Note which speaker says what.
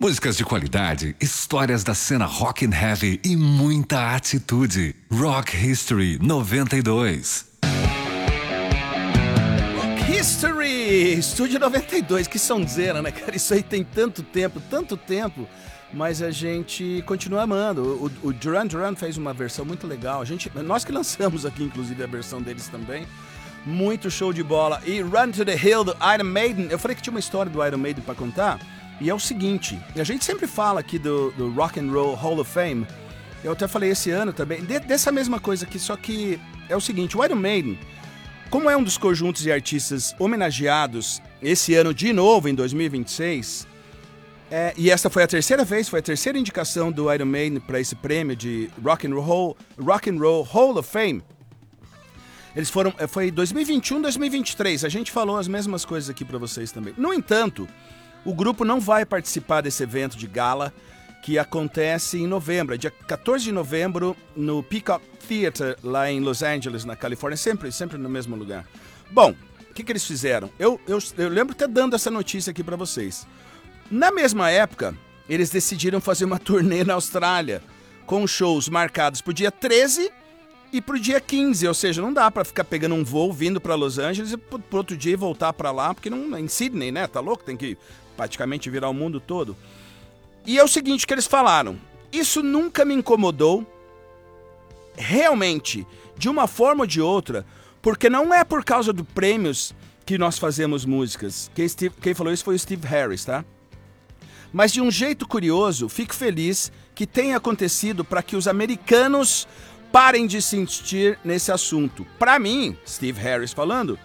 Speaker 1: Músicas de qualidade, histórias da cena rock and heavy e muita atitude. Rock History 92.
Speaker 2: Rock History, Estúdio 92, que sonzeira, né, cara? Isso aí tem tanto tempo, mas a gente continua amando. O Duran Duran fez uma versão muito legal. Nós que lançamos aqui, inclusive, a versão deles também. Muito show de bola. E Run to the Hill do Iron Maiden. Eu falei que tinha uma história do Iron Maiden pra contar. E é o seguinte, a gente sempre fala aqui do Rock and Roll Hall of Fame. Eu até falei esse ano também, dessa mesma coisa aqui, só que é o seguinte, o Iron Maiden, como é um dos conjuntos e artistas homenageados esse ano de novo, em 2026, e essa foi a terceira indicação do Iron Maiden para esse prêmio de Rock and Roll Hall of Fame. Eles foi 2021, 2023, a gente falou as mesmas coisas aqui para vocês também. No entanto, o grupo não vai participar desse evento de gala que acontece em novembro, dia 14 de novembro, no Peacock Theater, lá em Los Angeles, na Califórnia, sempre no mesmo lugar. Bom, o que eles fizeram? Eu lembro até dando essa notícia aqui para vocês. Na mesma época, eles decidiram fazer uma turnê na Austrália, com shows marcados para o dia 13 e para o dia 15, ou seja, não dá para ficar pegando um voo, vindo para Los Angeles e pro outro dia voltar para lá, porque não é em Sydney, né? Tá louco? Tem que praticamente virar o mundo todo. E é o seguinte que eles falaram, isso nunca me incomodou, realmente, de uma forma ou de outra, porque não é por causa dos prêmios que nós fazemos músicas. Quem falou isso foi o Steve Harris, tá? Mas de um jeito curioso, fico feliz que tenha acontecido para que os americanos parem de se insistir nesse assunto. Para mim, Steve Harris falando,